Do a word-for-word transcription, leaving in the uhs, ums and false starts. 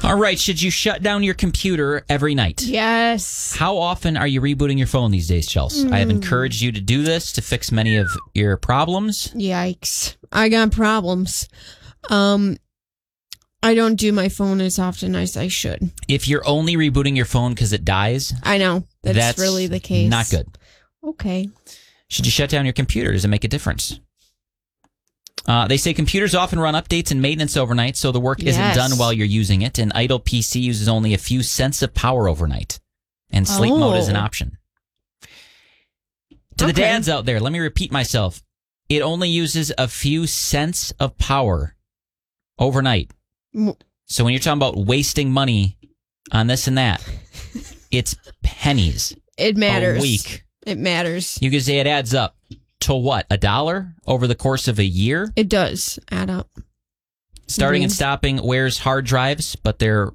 All right, should you shut down your computer every night? Yes. How often are you rebooting your phone these days, Chelsea? Mm. I have encouraged you to do this to fix many of your problems. Yikes. I got problems. Um, I don't do my phone as often as I should. If you're only rebooting your phone because it dies, I know. That's, that's really the case. Not good. Okay. Should you shut down your computer? Does it make a difference? Uh, they say computers often run updates and maintenance overnight, so the work Yes. isn't done while you're using it. An idle P C uses only a few cents of power overnight, and sleep Oh. mode is an option. To the Okay. dads out there, let me repeat myself. It only uses a few cents of power overnight. Mm. So when you're talking about wasting money on this and that, it's pennies It matters. a week. It matters. You could say it adds up to what? A dollar over the course of a year? It does add up. Starting Mhm. and stopping wears hard drives, but they're